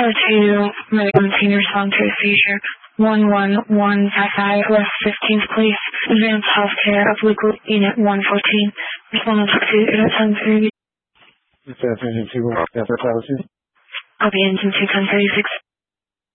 Tower 2, American Senior respond to a seizure. 11155 West 15th Place, Advanced Healthcare of Liquid Unit 114. Respondent to 810 Engine 2, Tower 2. Copy Engine 2, 1036.